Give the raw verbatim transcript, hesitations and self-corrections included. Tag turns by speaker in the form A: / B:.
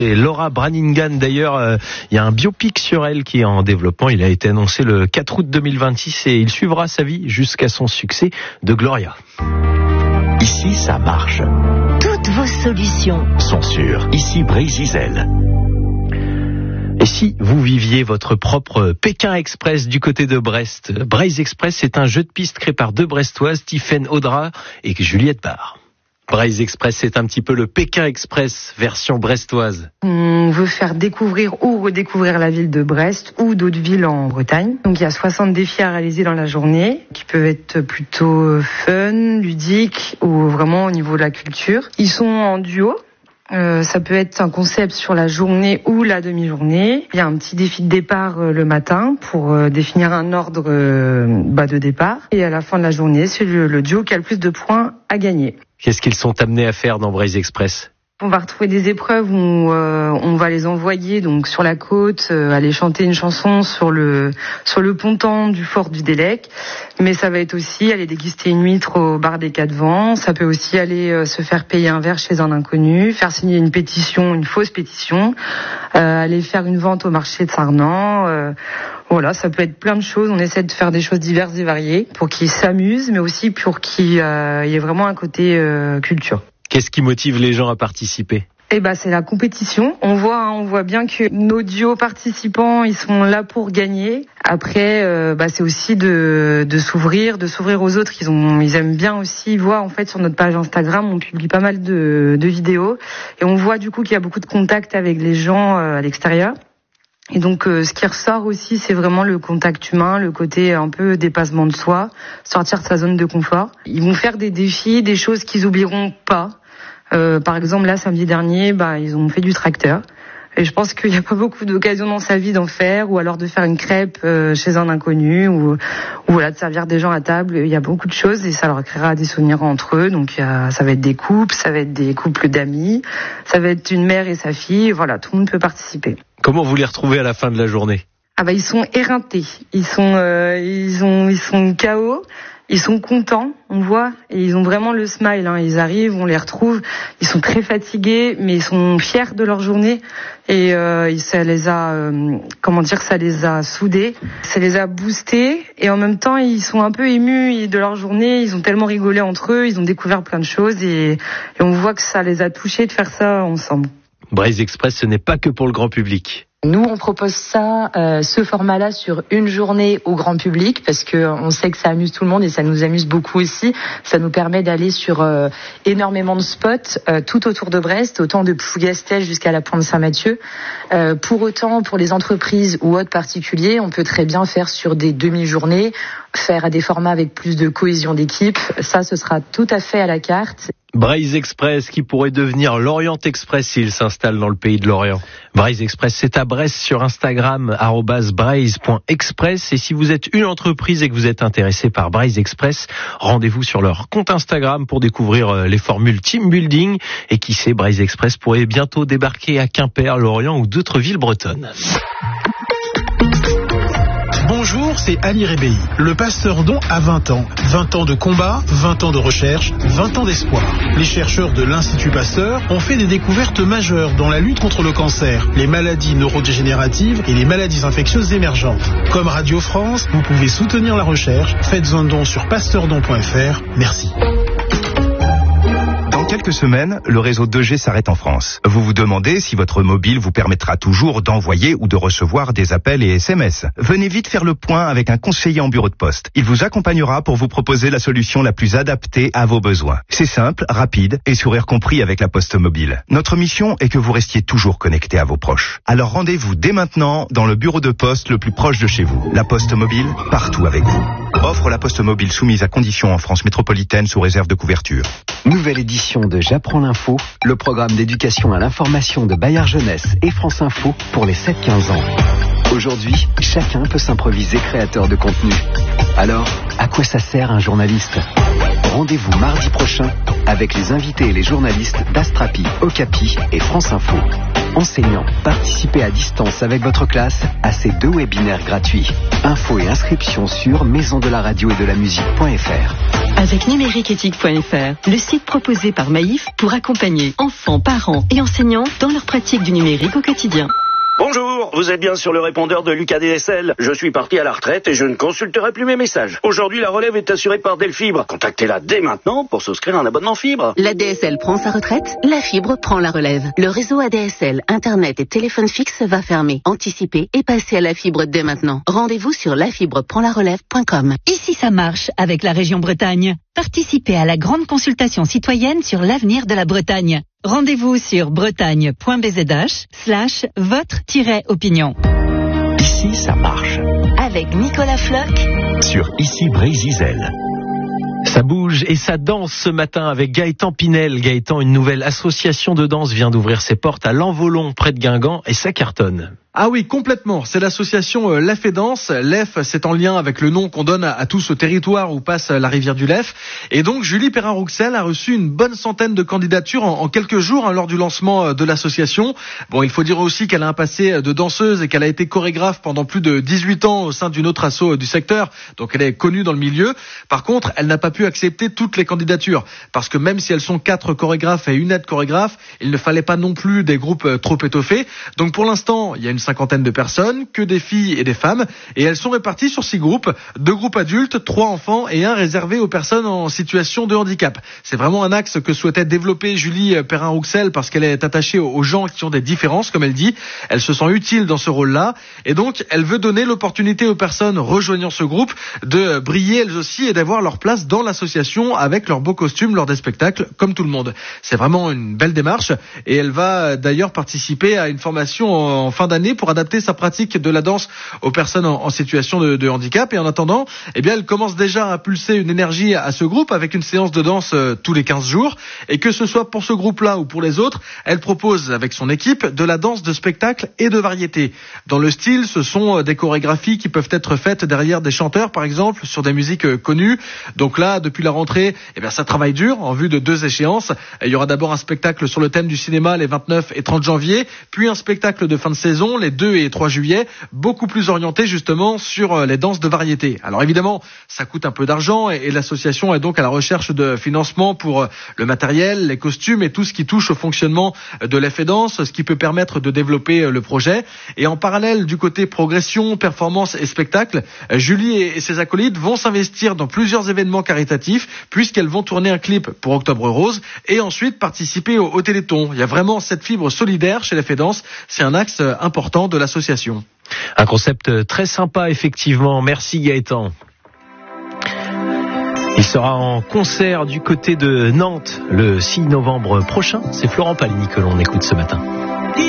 A: Et Laura Branigan, d'ailleurs, euh, il y a un biopic sur elle qui est en développement. Il a été annoncé le quatre août deux mille vingt-six et il suivra sa vie jusqu'à son succès de Gloria.
B: Ici, ça marche.
C: Toutes vos solutions
B: sont sûres. Ici, Brésil.
A: Et si vous viviez votre propre Pékin Express du côté de Brest? Braise Express, c'est un jeu de piste créé par deux Brestoises, Tiffaine Audra et Juliette Barre. Braise Express, c'est un petit peu le Pékin Express version brestoise.
D: On veut faire découvrir ou redécouvrir la ville de Brest ou d'autres villes en Bretagne. Donc il y a soixante défis à réaliser dans la journée qui peuvent être plutôt fun, ludiques ou vraiment au niveau de la culture. Ils sont en duo. Euh, ça peut être un concept sur la journée ou la demi-journée. Il y a un petit défi de départ euh, le matin pour euh, définir un ordre euh, bah, de départ. Et à la fin de la journée, c'est le, le duo qui a le plus de points à gagner.
A: Qu'est-ce qu'ils sont amenés à faire dans Braise Express?
D: On va retrouver des épreuves où euh, on va les envoyer donc sur la côte, euh, aller chanter une chanson sur le sur le ponton du fort du Délec. Mais ça va être aussi aller déguster une huître au bar des Quatre Vents. Ça peut aussi aller euh, se faire payer un verre chez un inconnu, faire signer une pétition, une fausse pétition, euh, aller faire une vente au marché de Sarnant. Euh, Voilà, ça peut être plein de choses. On essaie de faire des choses diverses et variées pour qu'ils s'amusent, mais aussi pour qu'il euh, y ait vraiment un côté euh, culture.
A: Qu'est-ce qui motive les gens à participer?
D: Eh ben, c'est la compétition. On voit, hein, on voit bien que nos duos participants, ils sont là pour gagner. Après, euh, bah, c'est aussi de, de s'ouvrir, de s'ouvrir aux autres. Ils ont, ils aiment bien aussi voir, en fait, sur notre page Instagram, on publie pas mal de, de vidéos et on voit du coup qu'il y a beaucoup de contacts avec les gens euh, à l'extérieur. Et donc, euh, ce qui ressort aussi, c'est vraiment le contact humain, le côté un peu dépassement de soi, sortir de sa zone de confort. Ils vont faire des défis, des choses qu'ils oublieront pas. Euh, par exemple, là, samedi dernier, bah, ils ont fait du tracteur. Et je pense qu'il n'y a pas beaucoup d'occasions dans sa vie d'en faire, ou alors de faire une crêpe euh, chez un inconnu, ou, ou voilà, de servir des gens à table. Il y a beaucoup de choses et ça leur créera des souvenirs entre eux. Donc, il y a, ça va être des couples, ça va être des couples d'amis, ça va être une mère et sa fille. Voilà, tout le monde peut participer.
A: Comment vous les retrouvez à la fin de la journée?
D: Ah bah, ils sont éreintés, ils sont, euh, ils ont, ils sont K O. Ils sont contents, on voit, et ils ont vraiment le smile. Hein. Ils arrivent, on les retrouve, ils sont très fatigués, mais ils sont fiers de leur journée. Et euh, ça les a, euh, comment dire, ça les a soudés, ça les a boostés. Et en même temps, ils sont un peu émus de leur journée. Ils ont tellement rigolé entre eux, ils ont découvert plein de choses, et, et on voit que ça les a touchés de faire ça ensemble.
A: Braise Express, ce n'est pas que pour le grand public.
E: Nous, on propose ça, euh, ce format-là, sur une journée au grand public, parce que on sait que ça amuse tout le monde et ça nous amuse beaucoup aussi. Ça nous permet d'aller sur euh, énormément de spots euh, tout autour de Brest, autant de Plougastel jusqu'à la Pointe Saint-Mathieu. Euh, pour autant, pour les entreprises ou autres particuliers, on peut très bien faire sur des demi-journées, faire à des formats avec plus de cohésion d'équipe. Ça, ce sera tout à fait à la carte.
A: Braise Express qui pourrait devenir l'Orient Express s'il s'installe dans le pays de l'Orient. Braise Express, c'est à Brest sur Instagram, arobase braise point express. Et si vous êtes une entreprise et que vous êtes intéressé par Braise Express, rendez-vous sur leur compte Instagram pour découvrir les formules team building. Et qui sait, Braise Express pourrait bientôt débarquer à Quimper, Lorient ou d'autres villes bretonnes.
F: Bonjour, c'est Ali Rébéi. Le Pasteur Don a vingt ans. vingt ans de combat, vingt ans de recherche, vingt ans d'espoir. Les chercheurs de l'Institut Pasteur ont fait des découvertes majeures dans la lutte contre le cancer, les maladies neurodégénératives et les maladies infectieuses émergentes. Comme Radio France, vous pouvez soutenir la recherche. Faites un don sur pasteurdon point f r. Merci.
G: Dans quelques semaines, le réseau deux G s'arrête en France. Vous vous demandez si votre mobile vous permettra toujours d'envoyer ou de recevoir des appels et S M S. Venez vite faire le point avec un conseiller en bureau de poste. Il vous accompagnera pour vous proposer la solution la plus adaptée à vos besoins. C'est simple, rapide et sourire compris avec la Poste Mobile. Notre mission est que vous restiez toujours connecté à vos proches. Alors rendez-vous dès maintenant dans le bureau de poste le plus proche de chez vous. La Poste Mobile, partout avec vous. Offre la Poste Mobile soumise à conditions en France métropolitaine sous réserve de couverture.
B: Nouvelle édition de J'apprends l'info, le programme d'éducation à l'information de Bayard Jeunesse et France Info pour les sept quinze ans. Aujourd'hui, chacun peut s'improviser créateur de contenu. Alors, à quoi ça sert un journaliste ? Rendez-vous mardi prochain avec les invités et les journalistes d'Astrapi, Okapi et France Info. Enseignants, participez à distance avec votre classe à ces deux webinaires gratuits. Infos et inscriptions sur maison de la radio et de la musique point f r.
C: Avec numériqueéthique point f r, le site proposé par Maïf pour accompagner enfants, parents et enseignants dans leur pratique du numérique au quotidien.
H: Bonjour, vous êtes bien sur le répondeur de Lucas D S L. Je suis parti à la retraite et je ne consulterai plus mes messages. Aujourd'hui, la relève est assurée par Delfibre. Contactez-la dès maintenant pour souscrire un abonnement fibre.
I: La D S L prend sa retraite, la fibre prend la relève. Le réseau A D S L, Internet et téléphone fixe va fermer. Anticipez et passez à la fibre dès maintenant. Rendez-vous sur la fibre prend la relève point com.
C: Ici ça marche avec la région Bretagne. Participez à la grande consultation citoyenne sur l'avenir de la Bretagne. Rendez-vous sur bretagne.bzh slash votre-opinion.
B: Ici, ça marche.
C: Avec Nicolas Floch
B: Sur Ici Brésil.
A: Ça bouge et ça danse ce matin avec Gaëtan Pinel. Gaëtan, une nouvelle association de danse vient d'ouvrir ses portes à L'Envolon, près de Guingamp, et ça cartonne.
J: Ah oui, complètement. C'est l'association euh, Lef et Danse. Lef, c'est en lien avec le nom qu'on donne à, à tout ce territoire où passe euh, la rivière du Lef. Et donc, Julie Perrin-Rouxel a reçu une bonne centaine de candidatures en, en quelques jours hein, lors du lancement euh, de l'association. Bon, il faut dire aussi qu'elle a un passé de danseuse et qu'elle a été chorégraphe pendant plus de dix-huit ans au sein d'une autre asso euh, du secteur. Donc, elle est connue dans le milieu. Par contre, elle n'a pas pu accepter toutes les candidatures. Parce que même si elles sont quatre chorégraphes et une aide chorégraphe, il ne fallait pas non plus des groupes euh, trop étoffés. Donc, pour l'instant, il y a une cinquantaine de personnes, que des filles et des femmes, et elles sont réparties sur six groupes, deux groupes adultes, trois enfants et un réservé aux personnes en situation de handicap. C'est vraiment un axe que souhaitait développer Julie Perrin-Rouxel parce qu'elle est attachée aux gens qui ont des différences, comme elle dit. Elle se sent utile dans ce rôle-là, et donc elle veut donner l'opportunité aux personnes rejoignant ce groupe de briller elles aussi et d'avoir leur place dans l'association avec leurs beaux costumes lors des spectacles, comme tout le monde. C'est vraiment une belle démarche, et elle va d'ailleurs participer à une formation en fin d'année pour adapter sa pratique de la danse aux personnes en, en situation de, de handicap. Et en attendant, eh bien, elle commence déjà à impulser une énergie à ce groupe avec une séance de danse euh, tous les quinze jours. Et que ce soit pour ce groupe-là ou pour les autres, elle propose avec son équipe de la danse de spectacle et de variété. Dans le style, ce sont des chorégraphies qui peuvent être faites derrière des chanteurs, par exemple, sur des musiques euh, connues. Donc là, depuis la rentrée, eh bien, ça travaille dur en vue de deux échéances. Et il y aura d'abord un spectacle sur le thème du cinéma les vingt-neuf et trente janvier, puis un spectacle de fin de saison les deux et trois juillet, beaucoup plus orienté justement sur les danses de variété. Alors évidemment, ça coûte un peu d'argent et, et l'association est donc à la recherche de financement pour le matériel, les costumes et tout ce qui touche au fonctionnement de l'F et Danse, ce qui peut permettre de développer le projet. Et en parallèle, du côté progression, performance et spectacle, Julie et, et ses acolytes vont s'investir dans plusieurs événements caritatifs puisqu'elles vont tourner un clip pour Octobre Rose et ensuite participer au, au Téléthon. Il y a vraiment cette fibre solidaire chez l'F et Danse. C'est un axe important de l'association.
A: Un concept très sympa, effectivement. Merci Gaëtan. Il sera en concert du côté de Nantes le six novembre prochain. C'est Florent Pagny que l'on écoute ce matin.